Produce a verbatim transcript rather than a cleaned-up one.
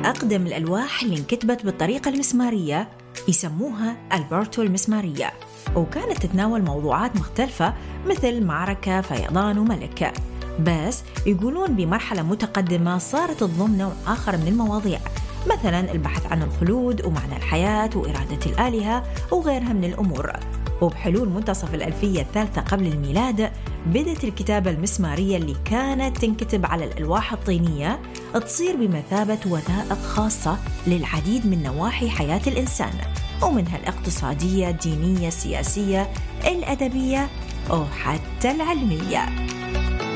أقدم الألواح اللي انكتبت بالطريقة المسمارية يسموها البرتو المسمارية، وكانت تتناول موضوعات مختلفة مثل معركة، فيضان، وملك. بس يقولون بمرحلة متقدمة صارت تضم نوع آخر من المواضيع، مثلا البحث عن الخلود ومعنى الحياة وإرادة الآلهة وغيرها من الأمور. وبحلول منتصف الألفية الثالثة قبل الميلاد بدأت الكتابة المسمارية اللي كانت تنكتب على الألواح الطينية تصير بمثابة وثائق خاصة للعديد من نواحي حياة الإنسان، ومنها الاقتصادية، الدينية، السياسية، الأدبية وحتى العلمية.